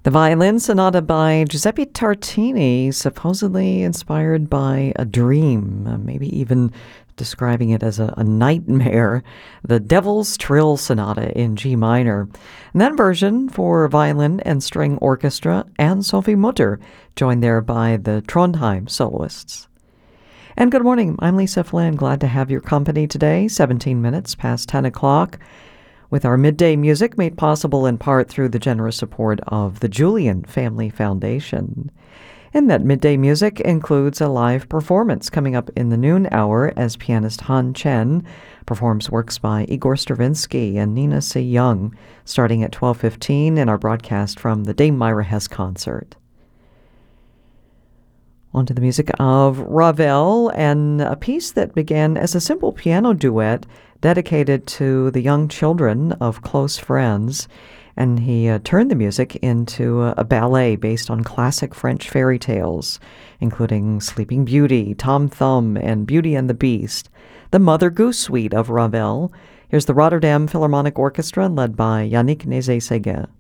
The Violin Sonata by Giuseppe Tartini, supposedly inspired by a dream, maybe even describing it as a nightmare. The Devil's Trill Sonata in G minor. And that version for violin and string orchestra and Sophie Mutter, joined there by the Trondheim soloists. And good morning, I'm Lisa Flynn. Glad to have your company today, 17 minutes past 10 o'clock. With our midday music made possible in part through the generous support of the Julian Family Foundation. And that midday music includes a live performance coming up in the noon hour as pianist Han Chen performs works by Igor Stravinsky and Nina C. Young, starting at 12:15 in our broadcast from the Dame Myra Hess concert. On to the music of Ravel, and a piece that began as a simple piano duet dedicated to the young children of close friends, and he turned the music into a ballet based on classic French fairy tales, including Sleeping Beauty, Tom Thumb, and Beauty and the Beast. The Mother Goose Suite of Ravel. Here's the Rotterdam Philharmonic Orchestra led by Yannick Nézet-Séguin.